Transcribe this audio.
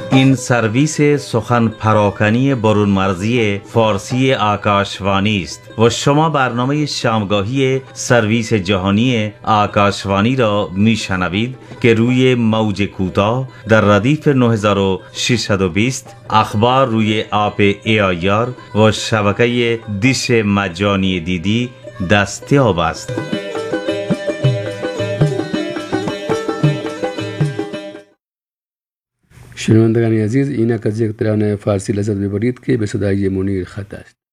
این سرویس سخن پراکنی برون مرزی فارسی آکاشوانی است و شما برنامه شامگاهی سرویس جهانی آکاشوانی را میشنوید که روی موج کوتاه در ردیف 9620 اخبار روی آپ AIR و شبکه دیش مجانی دیدی دستیاب است. شنوندگان عزیز، این از یک ترانه فارسی لذت ببرید که به صدای منیر خط است.